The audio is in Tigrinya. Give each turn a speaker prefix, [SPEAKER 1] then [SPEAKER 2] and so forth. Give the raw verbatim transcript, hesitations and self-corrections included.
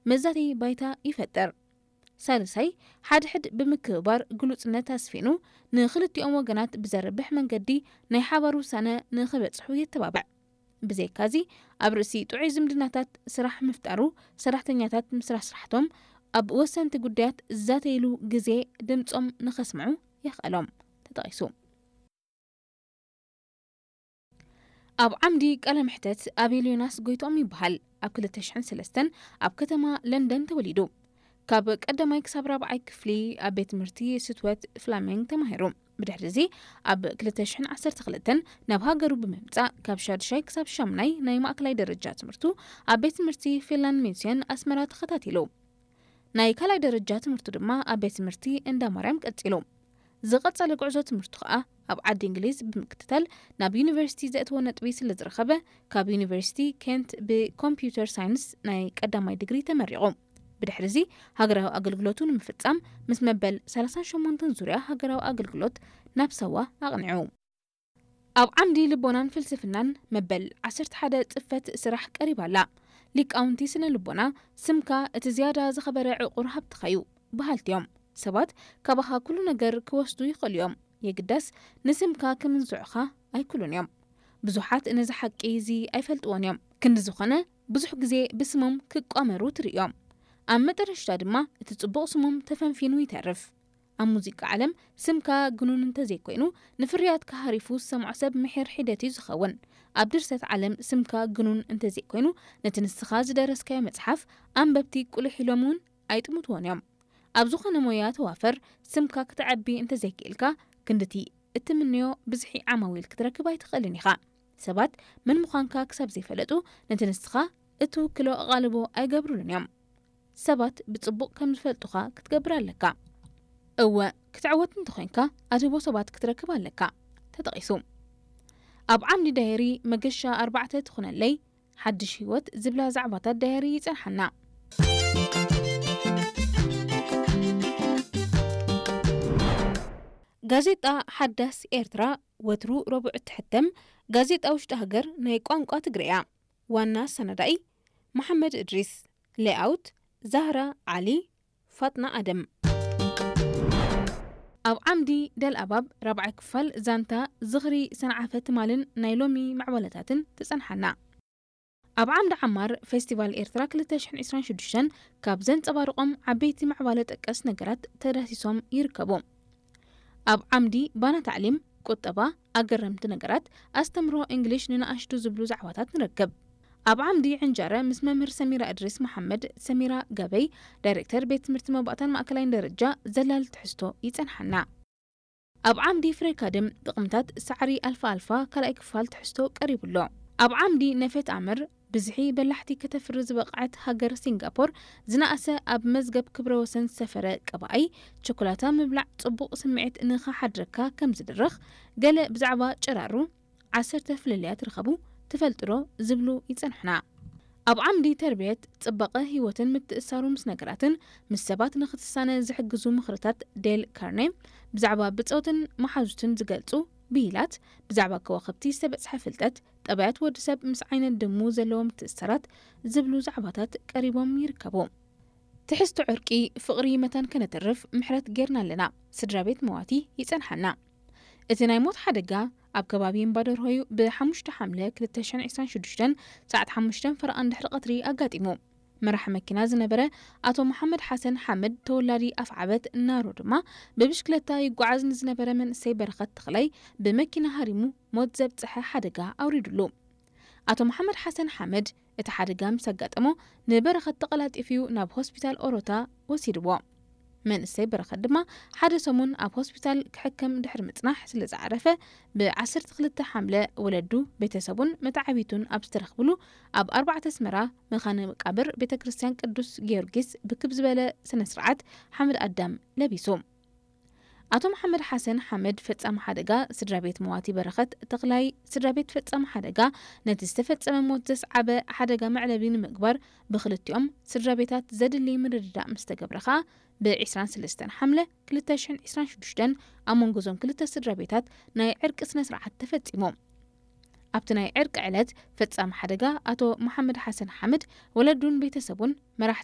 [SPEAKER 1] መዛተይ ባይታ ይፈጠር ሳልሳይ ሓደ ሕድ ብምክባር ግሉጽነት ኣስፊኑ ንኽልቲኦም ወገናት ብዘርብሕ መንገዲ ናይ ሓባር ውሳነ ንኽበጽሑ የተባብዕ ብዘይካዚ ኣብ ርእሲ ጥዑይ ዝምድናታት ስራሕ ምፍጣሩ ሰራሕተኛታት ምስራሕ ስራሕቶም ኣብ ወሰንቲ ጉዳያት ዛተይሉ ግዜ ድምጾም ንኸስምዑ ይኽእሎም ተጠቂሱ ኣብ ዓምዲ ቃለ ምሕተት ኣቤልዮናስ ጎይቶም ይበሃል ኣብ ክልተ ሽሕን ሰለስተን ኣብ ከተማ ለንደን ተወሊዱ ካብ ቀዳማይ ክሳብ ራብዓይ ክፍሊ ኣብ ቤት ትምህርቲ ስትወት ፍላሚንግ ተማሂሩ ብድሕሪ እዚ ኣብ ክልተ ሽሕን ዓሰርተ ክልተን ናብ ሃገሩ ብምምጻእ ካብ ሻድሻይ ክሳብ ሻምናይ ናይ ማእከላይ ደረጃ ትምህርቱ ኣብ ቤት ትምህርቲ ፊንላንድ ሚስዮን ኣስመራ ተኸታቲሉ ናይ ካልኣይ ደረጃ ትምህርቱ ድማ ኣብ ቤት ትምህርቲ እንዳ ማርያም ቀጺሉ ዝቐጸለ ጉዕዞ ትምህርቱ ከዓ ኣብ ዓዲ እንግሊዝ ብምክትታል ናብ ዩኒቨርሲቲ ዘእተወ ነጥቢ ስለ ዝረኸበ ካብ ዩኒቨርሲቲ ኬንት ብኮምፒውተር ሳይንስ ናይ ቀዳማይ ዲግሪ ተመሪቑ ብድሕሪ እዚ ሃገራዊ ኣገልግሎቱ ንምፍጻም ምስ መበል ሰላሳ ወሸሞንተ ዙርያ ሃገራዊ ኣገልግሎት ናብ ሰዋ ኣቕኒዑ ኣብ ዓምዲ ልቦናን ፍልስፍናን መበል ዓሰርተ ሓደ ጽፈት ስራሕ ቀሪባላ ሊቃውንቲ ስነ ልቦና ስምካ እቲ ዝያዳ ዝኸበረ ዕቑር ሃብትኸዩ በሃልትዮም ሰባት ካባኻ ኩሉ ነገር ክወስዱ ይኽእሉ እዮም የግዳስ ንስምካ ከምንዝዑኻ ኣይኩሉን እዮም ብዙሓት ነዚ ሓቂ እዚ ኣይፈልጥዎን እዮም ክንዲ ዝኾነ ብዙሕ ግዜ ብስሞም ክቋመሩ ትርእዮም ኣብ መጨረሻ ድማ እቲ ጽቡቕ ስሞም ተፈንፊኑ ይተርፍ ኣብ ሙዚቃ ዓለም ስምካ ግኑን እንተዘይኮይኑ ንፍርያትካ ሃሪፉ ዝሰምዖ ሰብ ምሕር ሒደት እዩ ዝኸውን ኣብ ድርሰት ዓለም ስምካ ግኑን እንተዘይኮይኑ ነቲ ንስኻ ዝደረስካዮ መጽሓፍ ኣንበብቲ ቁልሕ ኢሎም እውን ኣይጥምትዎን እዮም ኣብ ዝኾነ ሞያ ተዋፈር ስምካ ክትዓቢ እንተዘይክኢልካ ክንድቲ እትምንዮ ብዝሒ ዓማዊል ክትረክብ ኣይትኽእልን ኢኻ ሰባት ምን ምዃንካ ክሳብ ዘይፈለጡ ነቲ ንስኻ እትውክሎ ቓልቦ ኣይገብሩልን እዮም ሰባት ብጽቡቕ ከም ዝፈልጡኻ ክትገብር ኣለካ እወ ክትዕወት እንተኾንካ ኣትቦ ሰባት ክትረክብ ኣለካ ተጠቂሱ ኣብ ዓምዲ ዳይሪ መገሻ ኣርባዕተ ትኹነለይ ሓድሽ ህይወት ዝብላ ዛዕባታት ዳይሪ ይጸንሐና ጋዜጣ ሓዳስ ኤርትራ ወትሩ ረቡዕ ትሕተም ጋዜጣ ውሽጢ ሃገር ናይ ቋንቋ ትግርያ ዋና ሰነዳኢ መሐመድ እድሪስ ሌኣውት ዛህራ ዓሊ ፋጥና ኣደም ኣብ ዓምዲ ደል ኣባብ ራብዓይ ክፋል ዛንታ ዝኽሪ ሰንዓፈት ማልን ናይ ሎሚ ማዕበለታትን ትጸንሐና ኣብ ዓምዲ ዓማር ፌስቲቫል ኤርትራ ክልተ ሽሕን ዒስራን ሽዱሽተ ካብ ዘንጸባርቖም ዓበይቲ ማዕበለ ጠቀስ ነገራት ተዳሲሶም ይርከቡ ኣብ ዓምዲ ባና ታዕሊም ቁጠባ ኣገረምቲ ነገራት ኣስተምሮ እንግሊሽ ንንኣሽቱ ዝብሉ ዛዕባታት ንረክብ ኣብ ዓምዲ ዕንጀረ ምስ መምህር ሰሚራ እድሪስ መሐመድ ሰሚራ ገበይ ዳይሬክተር ቤት ትምህርቲ መባእታን ማእከላይን ደረጃ ዘላል ትሕዝቶ ይጸንሐና ኣብ ዓምዲ ፍሬካድም ጥቕምታት ሳዕሪ ኣልፋ ኣልፋ ካልኣይ ክፋል ትሕዝቶ ቀሪቡሎ ኣብ ዓምዲ ነፈት ኣምር ብዝሒ በላሕቲ ከተፍሪ ዝበቕዓት ሃገር ሲንጋፖር ዝነኣሰ ኣብ መዝገብ ክብረ ወሰን ሰፈረ ቀባኣይ ቸኮላታ ምብላዕ ጽቡቕ ስምዒት ንኸሓድረካ ከም ዝድረኽ ገለ ብዛዕባ ጭራሩ ዓሰርተ ፍልልያት ርከቡ ትፈልጥሮ ዝብሉ ይጸንሕና ኣብ ዓምዲ ተርቤት ጽባቐ ህይወትን ምትእሳሩ ምስ ነገራትን ምስ ሰባት ንኽትሳነ ዝሕግዙ ምኽርታት ዴል ካርኔ ብዛዕባ ብጾትን መሓዙትን ዝገልጹ ብሂላት ብዛዕባ ከዋኸብቲ ዝተበጽሐ ፍልጠት ጠባያት ወዲ ሰብ ምስ ዓይነት ድሙ ዘለዎም ትእሰራት ዝብሉ ዛዕባታት ቀሪቦም ይርከቡ ትሕዝቶ ዕርቂ ፍቕሪ መታን ከነተርፍ ምሕረት ጌርና ኣለና ስድራ ቤት መዋቲ ይጸንሐና እቲ ናይ ሞት ሓደጋ ኣብ ከባቢ እምባደር ሆዩ ብሓሙሽተ ሓምለ ክልተ ሽሕን ዒስራን ሽዱሽተ ሰዓት ሓሙሽተ ፈረቓን ድሕሪ ቀትሪ ኣጋጢሙ መራሒ መኪና ዝነበረ ኣቶ መሐመድ ሓሰን ሓመድ ተወላዲ ኣፍዓበት እናሮ ድማ ብብሽክለታ ይጓዓዝ ንዝነበረ መንእሰይ በረኸት ተኽላይ ብመኪና ሃሪሙ ሞት ዘብጽሐ ሓደጋ ኣውሪዱሉ ኣቶ መሐመድ ሓሰን ሓመድ እቲ ሓደጋ ምስ ኣጋጠሞ ንበረኸት ተቐላጢፍዩ ናብ ሆስፒታል ኦሮታ ወሲድዎ መንእሰይ በረኸት ድማ ሓደ ሰሙን ኣብ ሆስፒታል ክሕከም ድሕሪ ምጽናሕ ስለ ዝዓረፈ ብዓሰርተ ክልተ ሓምለ ወለዱ ቤተሰቡን መታዓቢቱን ኣብ ዝተረኽብሉ ኣብ ኣርባዕተ ኣስመራ መኻነ መቃብር ቤተ ክርስቲያን ቅዱስ ጊዮርጊስ ብክብ ዝበለ ስነ ስርዓት ሓመድ ኣዳም ለቢሱ ኣቶ መሐመድ ሓሰን ሓመድ ፈጻሚ ሓደጋ ስድራ ቤት መዋቲ በረኸት ተኽላይ ስድራ ቤት ፈጻሚ ሓደጋ ነቲ ዝተፈጸመ ሞት ዘስዓበ ሓደጋ መዕለቢ ንምግባር ብኽልቲኦም ስድራ ቤታት ዘድሊ ምርድዳእ ምስ ተገብረ ኸኣ ብዒስራን ሰለስተ ሓምለ ክልተ ሽሕን ዒስራን ሽዱሽተ ኣብ መንጎዞም ክልተ ስድራ ቤታት ናይ ዕርቂ ስነ ስርዓት ተፈጺሙ ኣብቲ ናይ ዕርቂ ዕለት ፈጻሚ ሓደጋ ኣቶ መሐመድ ሓሰን ሓመድ ወለዱን ቤተሰቡን መራሕቲ